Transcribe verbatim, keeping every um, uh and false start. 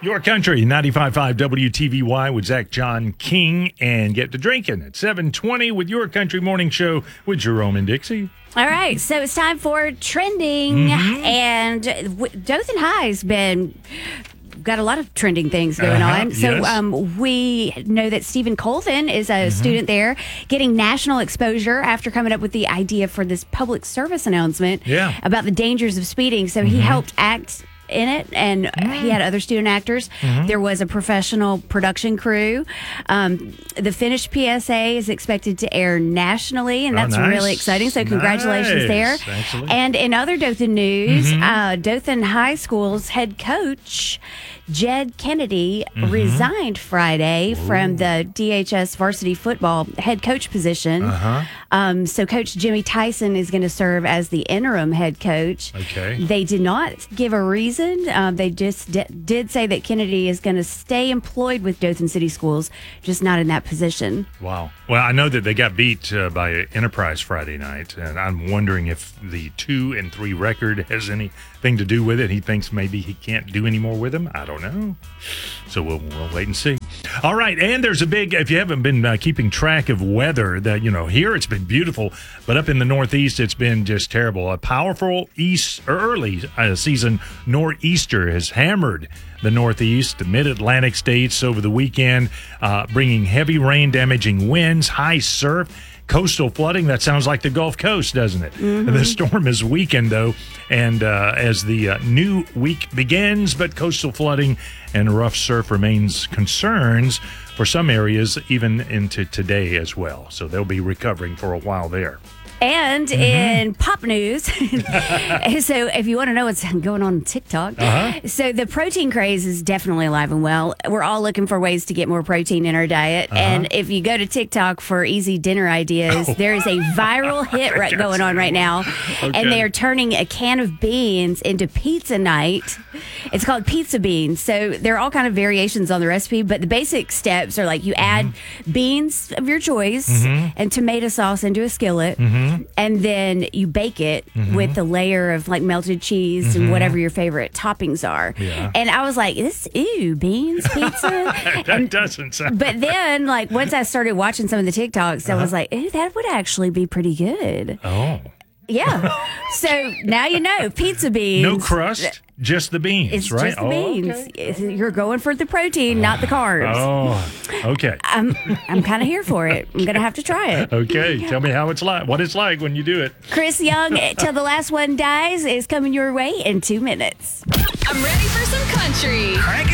Your Country, ninety-five point five W T V Y with Zach John King, and get to drinking at seven twenty with Your Country Morning Show with Jerome and Dixie. All right, so it's time for trending, mm-hmm. and w- Dothan High's been got a lot of trending things going uh-huh, on. So yes. um, we know that Stephen Colvin is a mm-hmm. student there getting national exposure after coming up with the idea for this public service announcement yeah. about the dangers of speeding. So mm-hmm. he helped act in it, and mm. he had other student actors. Mm-hmm. There was a professional production crew. Um, the finished P S A is expected to air nationally, and that's oh, nice. really exciting. So congratulations nice. there. Excellent. And in other Dothan news, mm-hmm. uh, Dothan High School's head coach Jed Kennedy mm-hmm. resigned Friday Ooh. from the D H S varsity football head coach position. Uh-huh. Um, so Coach Jimmy Tyson is going to serve as the interim head coach. Okay. They did not give a reason. Um, they just d- did say that Kennedy is going to stay employed with Dothan City Schools, just not in that position. Wow. Well, I know that they got beat uh, by Enterprise Friday night, and I'm wondering if the two and three record has anything to do with it. He thinks maybe he can't do any more with them. I don't know. So we'll, we'll wait and see. All right, and there's a big, if you haven't been uh, keeping track of weather, that, you know, here it's been beautiful, but up in the Northeast it's been just terrible. A powerful east early uh, season nor'easter has hammered the Northeast, the mid-Atlantic states over the weekend, uh, bringing heavy rain, damaging winds, high surf, coastal flooding. That sounds like the Gulf Coast, doesn't it? Mm-hmm. The storm is weakened, though, and uh, as the uh, new week begins, but coastal flooding and rough surf remains concerns for some areas, even into today as well. So they'll be recovering for a while there. And mm-hmm. in pop news, so if you want to know what's going on on TikTok, uh-huh. so the protein craze is definitely alive and well. We're all looking for ways to get more protein in our diet. Uh-huh. And if you go to TikTok for easy dinner ideas, oh. there is a viral hit right going on right now. Okay. And they are turning a can of beans into pizza night. It's called pizza beans. So there are all kind of variations on the recipe, but the basic steps are like you add mm-hmm. beans of your choice mm-hmm. and tomato sauce into a skillet. Mm-hmm. And then you bake it mm-hmm. with a layer of like melted cheese mm-hmm. and whatever your favorite toppings are. Yeah. And I was like, this, ew, beans, pizza. that and, doesn't sound But then, like, once I started watching some of the TikToks, uh-huh. I was like, ooh, that would actually be pretty good. Oh. Yeah. So now you know, pizza beans. No crust, just the beans, it's right? Just the oh, beans. okay. You're going for the protein, not the carbs. Oh, okay. I'm I'm kind of here for it. I'm gonna have to try it. Okay, tell me how it's like, what it's like when you do it. Chris Young, Till the Last One Dies, is coming your way in two minutes. I'm ready for some country. Crank it